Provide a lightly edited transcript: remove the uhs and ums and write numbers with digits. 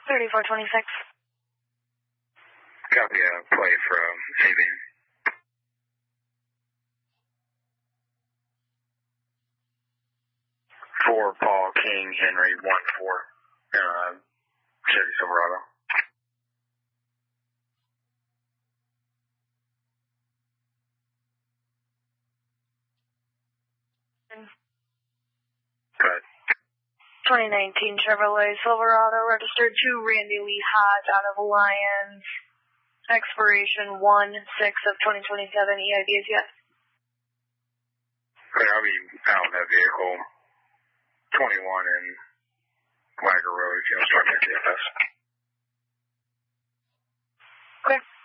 3426. Copy a play from Avian. 4 Paul King Henry 1-4 Chevy Silverado. Good. 2019 Chevrolet Silverado registered to Randy Lee Hodge out of Alliance. Expiration 1/6 of 2027. EID is yes. Okay, I'll be out in that vehicle. 21 in Wagger Road, if you want to start my DFS. Okay.